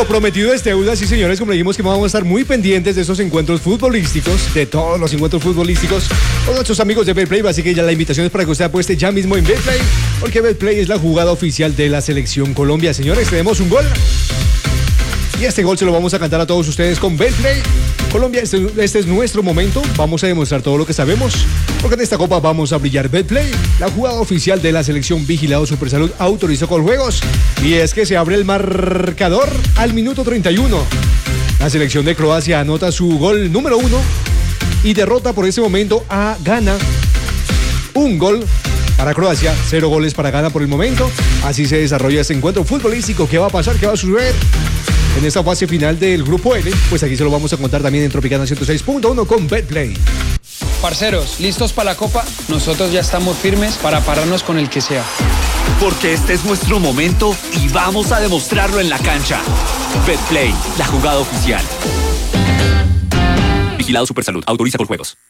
Lo prometido es deuda, sí señores, como dijimos que vamos a estar muy pendientes de esos encuentros futbolísticos, de todos los encuentros futbolísticos con nuestros amigos de Betplay, así que ya la invitación es para que usted apueste ya mismo en Betplay, porque Betplay es la jugada oficial de la Selección Colombia. Señores, tenemos un gol y este gol se lo vamos a cantar a todos ustedes con Betplay. Colombia, este es nuestro momento, vamos a demostrar todo lo que sabemos, porque en esta copa vamos a brillar. Betplay, la jugada oficial de la Selección, vigilado Supersalud, autorizó con juegos, y es que se abre el marcador al minuto 31. La selección de Croacia anota su gol número 1 y derrota por ese momento a Ghana. Un gol para Croacia, 0 goles para Ghana por el momento. Así se desarrolla este encuentro futbolístico. ¿Qué va a pasar? ¿Qué va a suceder en esta fase final del Grupo L? Pues aquí se lo vamos a contar también en Tropicana 106.1 con Betplay. Parceros, ¿listos para la Copa? Nosotros ya estamos firmes para pararnos con el que sea. Porque este es nuestro momento y vamos a demostrarlo en la cancha. Betplay, la jugada oficial. Vigilado Supersalud, autoriza con juegos.